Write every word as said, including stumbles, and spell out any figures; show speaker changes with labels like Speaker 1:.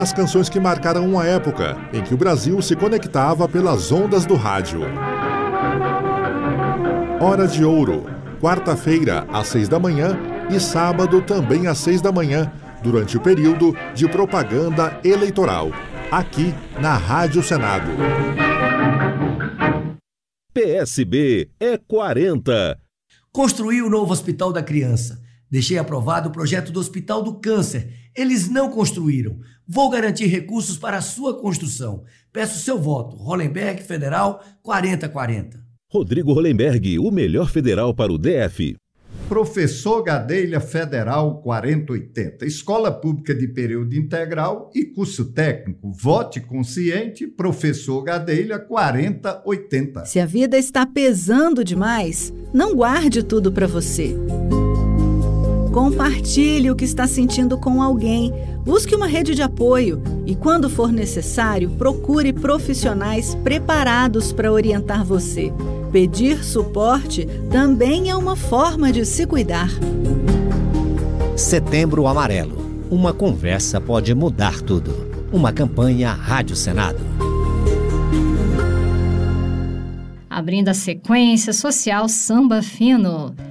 Speaker 1: As canções que marcaram uma época em que o Brasil se conectava pelas ondas do rádio. Hora de Ouro, quarta-feira às seis da manhã e sábado também às seis da manhã, durante o período de propaganda eleitoral, aqui na Rádio Senado.
Speaker 2: P S B é quarenta.
Speaker 3: Construí o novo Hospital da Criança. Deixei aprovado o projeto do Hospital do Câncer. Eles não construíram. Vou garantir recursos para a sua construção. Peço seu voto. Hollenberg Federal quarenta quarenta.
Speaker 2: Rodrigo Hollenberg, o melhor federal para o D F.
Speaker 4: Professor Gadelha Federal quarenta oitenta. Escola Pública de Período Integral e Curso Técnico. Vote consciente, Professor Gadelha quarenta oitenta.
Speaker 5: Se a vida está pesando demais, não guarde tudo para você. Compartilhe o que está sentindo com alguém. Busque uma rede de apoio e, quando for necessário, procure profissionais preparados para orientar você. Pedir suporte também é uma forma de se cuidar.
Speaker 6: Setembro Amarelo. Uma conversa pode mudar tudo. Uma campanha Rádio Senado.
Speaker 7: Abrindo a sequência social Samba Fino.